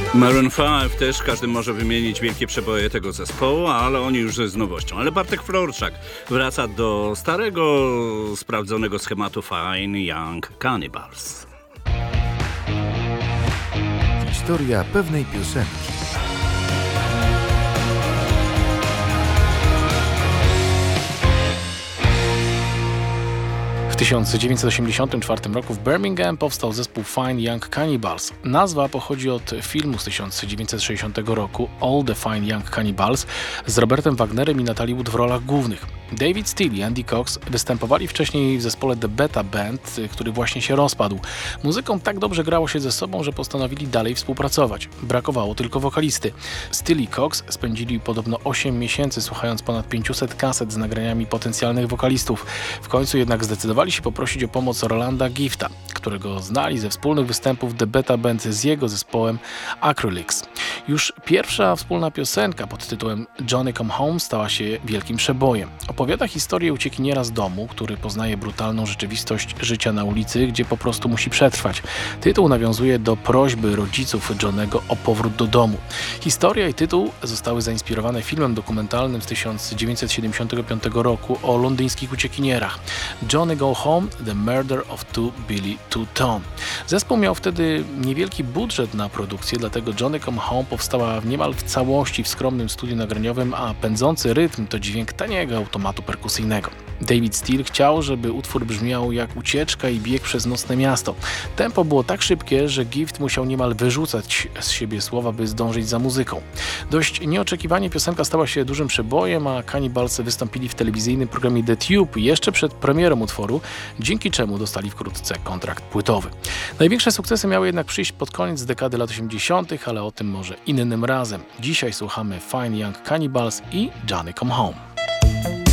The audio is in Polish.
Maroon 5 też, każdy może wymienić wielkie przeboje tego zespołu, ale oni już z nowością. Ale Bartek Florczak wraca do starego, sprawdzonego schematu Fine Young Cannibals. Historia pewnej piosenki. W 1984 roku w Birmingham powstał zespół Fine Young Cannibals. Nazwa pochodzi od filmu z 1960 roku All the Fine Young Cannibals z Robertem Wagnerem i Natalie Wood w rolach głównych. David Steele i Andy Cox występowali wcześniej w zespole The Beta Band, który właśnie się rozpadł. Muzykom tak dobrze grało się ze sobą, że postanowili dalej współpracować. Brakowało tylko wokalisty. Steele i Cox spędzili podobno 8 miesięcy słuchając ponad 500 kaset z nagraniami potencjalnych wokalistów. W końcu jednak zdecydowali się poprosić o pomoc Rolanda Gifta, którego znali ze wspólnych występów The Beta Band z jego zespołem Acrylics. Już pierwsza wspólna piosenka pod tytułem Johnny Come Home stała się wielkim przebojem. Opowiada historię uciekiniera z domu, który poznaje brutalną rzeczywistość życia na ulicy, gdzie po prostu musi przetrwać. Tytuł nawiązuje do prośby rodziców Johnnego o powrót do domu. Historia i tytuł zostały zainspirowane filmem dokumentalnym z 1975 roku o londyńskich uciekinierach. Johnny Go Home – The Murder of Two Billy Two Tom. Zespół miał wtedy niewielki budżet na produkcję, dlatego Johnny Come Home powstała niemal w całości w skromnym studiu nagraniowym, a pędzący rytm to dźwięk taniego automatu perkusyjnego. David Steele chciał, żeby utwór brzmiał jak ucieczka i bieg przez nocne miasto. Tempo było tak szybkie, że Gift musiał niemal wyrzucać z siebie słowa, by zdążyć za muzyką. Dość nieoczekiwanie piosenka stała się dużym przebojem, a Cannibals wystąpili w telewizyjnym programie The Tube jeszcze przed premierą utworu, dzięki czemu dostali wkrótce kontrakt płytowy. Największe sukcesy miały jednak przyjść pod koniec dekady lat 80., ale o tym może innym razem. Dzisiaj słuchamy Fine Young Cannibals i Johnny Come Home.